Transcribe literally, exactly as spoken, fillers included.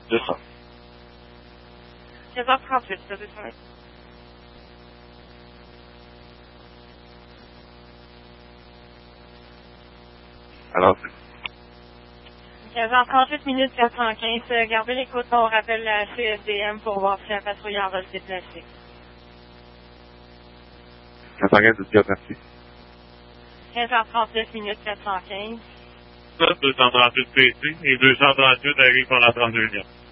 deux cents. quinze heures trente-huit, ça veut dire. Alors, quinze heures trente-huit minutes quatre cent quinze. Euh, gardez l'écoute, on rappelle la C S D M pour voir si un patrouilleur va se déplacer. quatre cent quinze, c'est merci. quinze heures trente-neuf minutes quatre cent quinze. deux cent trente-huit P C et deux cent trente-huit arrive pour la trente-deuxième.